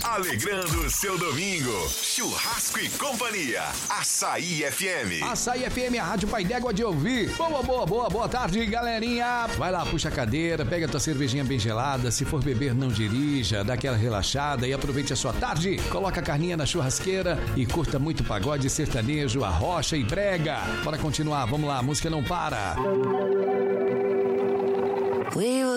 alegrando o seu domingo. Churrasco e Companhia, Açaí FM. Açaí FM, a Rádio Pai d'Égua de ouvir. Boa tarde, galerinha. Vai lá, puxa a cadeira, pega a tua cervejinha bem gelada. Se for beber, não dirija, dá aquela relaxada e aproveite a sua tarde. Coloca a carninha na churrasqueira e curta muito pagode, sertanejo, arrocha e brega. Bora continuar, vamos lá, a música não para. We were